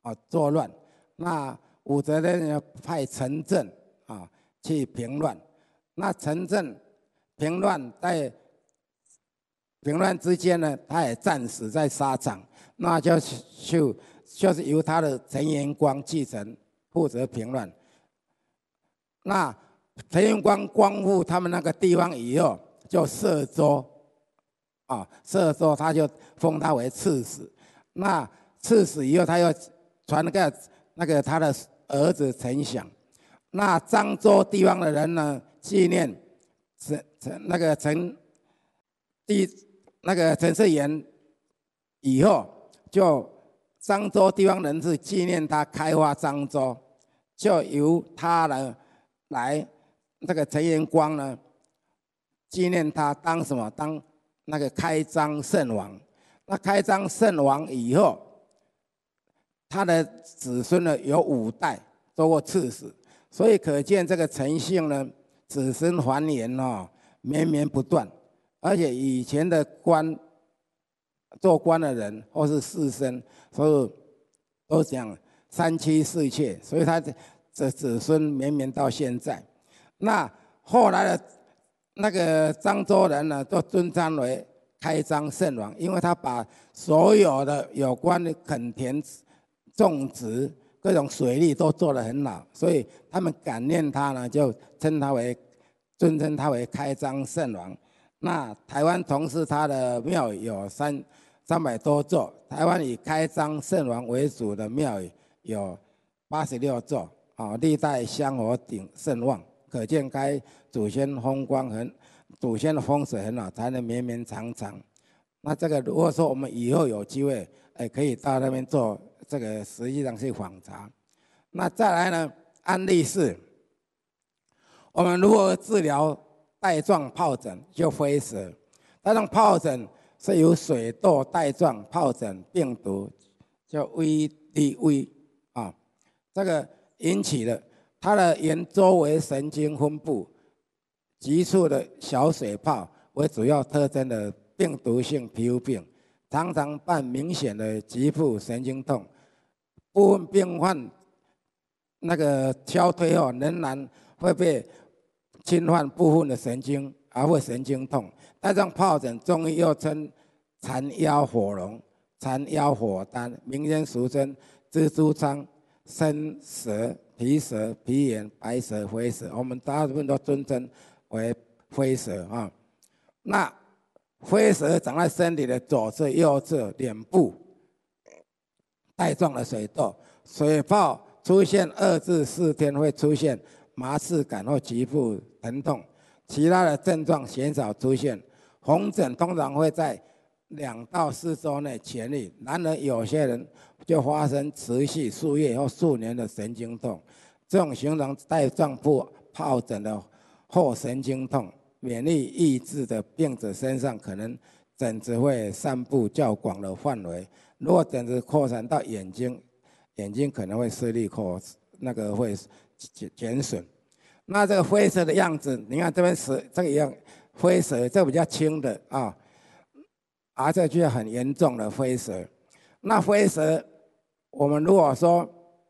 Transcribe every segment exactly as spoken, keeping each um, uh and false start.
啊作乱。那武则天呢派陈震啊去平乱。那陈震平乱在平乱之间呢，他也战死在沙场，那就就就是由他的陈元光继承负责平乱。那陈元光光复他们那个地方以后，就摄州啊，摄州他就封他为刺史。那刺史以后，他又传个那个他的儿子陈享。那漳州地方的人呢，纪念陈陈那个陈第那个陈世元以后，就漳州地方人士纪念他开发漳州，就由他呢来那个陈元光呢纪念他当什么？当那个开漳圣王。那开漳圣王以后，他的子孙呢有五代做过刺史。所以可见这个陈姓呢，子孙繁衍哦，绵绵不断。而且以前的官，做官的人或是士绅，所以都讲三妻四妾，所以他的子孙绵绵到现在。那后来的那个漳州人呢，都尊他为开漳圣王，因为他把所有的有关的垦田、种植、各种水利都做得很好，所以他们感念他呢，就称他为尊称他为开漳圣王。那台湾从事他的庙宇有三三百多座，台湾以开漳圣王为主的庙宇有八十六座啊，历代香火鼎盛旺，可见该祖先风光很，祖先的风水很好，才能绵绵长长。那这个如果说我们以后有机会，哎，可以到那边做这个，实际上去访查。那再来呢，安利是，我们如何治疗带状疱疹？就飞蛇。带状疱疹是由水痘带状疱疹病毒叫 V D V 啊，这个引起的，它的沿周围神经分布急促的小水泡为主要特征的病毒性皮肤病，常常伴明显的局部神经痛。部分病患那个消退后，仍然会被侵犯部分的神经，而会神经痛。带状疱疹中医又称缠腰火龙、缠腰火丹，民间俗称蜘蛛疮、生蛇、皮蛇、皮炎、白蛇、灰蛇，我们大部分都尊称为灰蛇啊。那灰蛇长在身体的左侧、右侧、脸部，带状的水痘，水泡出现二至四天会出现麻刺感或局部疼痛，其他的症状鲜少出现。红疹通常会在两到四周内痊愈，然而有些人就发生持续数月或数年的神经痛。这种形成带状疱疹的后神经痛，免疫抑制的病者身上可能疹子会散布较广的范围。如果疹子扩散到眼睛，眼睛可能会视力扩那个会减损。那这个灰蛇的样子，你看这边是这个一样，灰蛇这比较轻的啊，而这就很严重的灰蛇。那灰蛇，我们如果说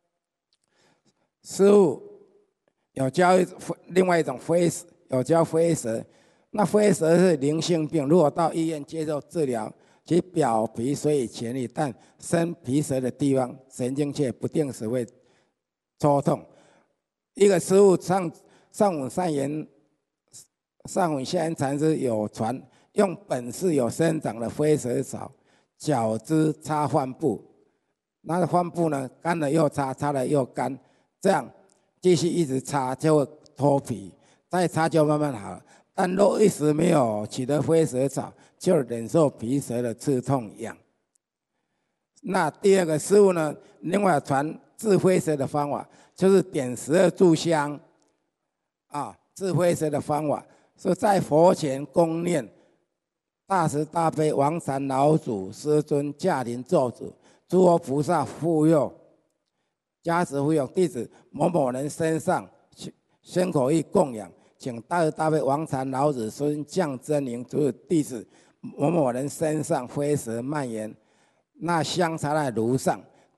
师父有教另外一种灰蛇，有教灰蛇，那灰蛇是灵性病，如果到医院接受治疗，其表皮虽已痊愈，但生皮蛇的地方神经却不定时会抽痛。一个师父上上午善言上午下言禅师有传，用本市有生长的灰蛇草绞汁擦患部，那个患部呢干了又擦，擦了又干，这样继续一直擦就会脱皮，再擦就慢慢好了。但若一时没有取得灰蛇草，就忍受皮蛇的刺痛痒。那第二个师父呢，另外传治灰蛇的方法，就是点十二炷香啊，治灰蛇的方法是在佛前恭念大慈大悲王禅老祖师尊驾临咒诅，诸佛菩萨护佑加持护佑弟子某某人身上宣口意供养，请大慈大悲王禅老子孙降真灵，主弟子某某人身上灰蛇蔓延，那香插在炉上，